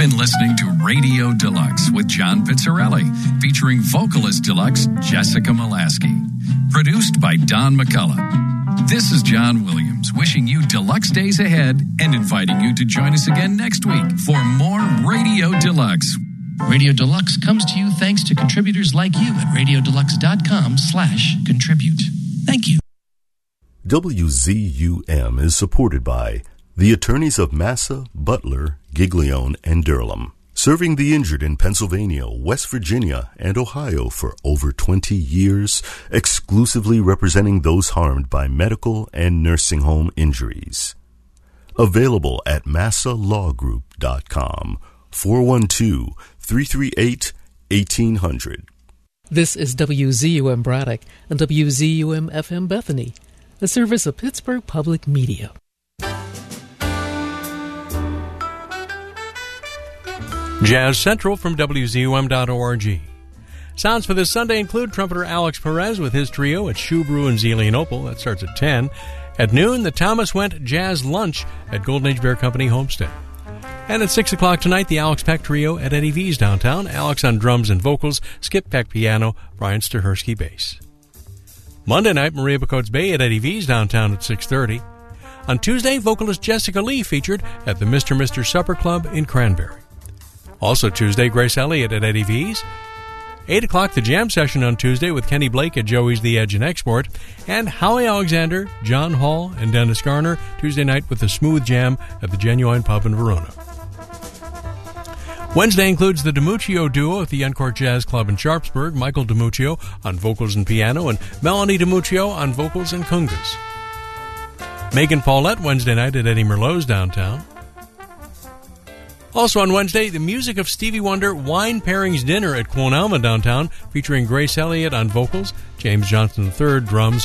been listening to Radio Deluxe with John Pizzarelli, featuring vocalist deluxe Jessica Molaski. Produced by Don McCullough. This is John Williams, wishing you deluxe days ahead and inviting you to join us again next week for more Radio Deluxe. Radio Deluxe comes to you thanks to contributors like you at radiodeluxe.com/contribute. Thank you. WZUM is supported by the attorneys of Massa, Butler, Giglione, and Durham, serving the injured in Pennsylvania, West Virginia, and Ohio for over 20 years, exclusively representing those harmed by medical and nursing home injuries. Available at massalawgroup.com, 412-338-1800. This is WZUM Braddock and WZUM FM Bethany, a service of Pittsburgh Public Media. Jazz Central from WZUM.org. Sounds for this Sunday include trumpeter Alex Perez with his trio at Shoe Brew in Zelienople. That starts at 10. At noon, the Thomas Went Jazz Lunch at Golden Age Bear Company Homestead. And at 6 o'clock tonight, the Alex Peck Trio at Eddie V's downtown. Alex on drums and vocals, Skip Peck piano, Brian Stahersky bass. Monday night, Maria Bacotes Bay at Eddie V's downtown at 6:30. On Tuesday, vocalist Jessica Lee featured at the Mr. Supper Club in Cranberry. Also Tuesday, Grace Elliott at Eddie V's. 8 o'clock, the jam session on Tuesday with Kenny Blake at Joey's The Edge and Export. And Howie Alexander, John Hall, and Dennis Garner Tuesday night with the Smooth Jam at the Genuine Pub in Verona. Wednesday includes the DiMuccio duo at the Uncork Jazz Club in Sharpsburg, Michael DiMuccio on vocals and piano, and Melanie DiMuccio on vocals and congas. Megan Paulette Wednesday night at Eddie Merlot's downtown. Also on Wednesday, the music of Stevie Wonder Wine Pairings Dinner at Quon Alma downtown, featuring Grace Elliott on vocals, James Johnson III drums,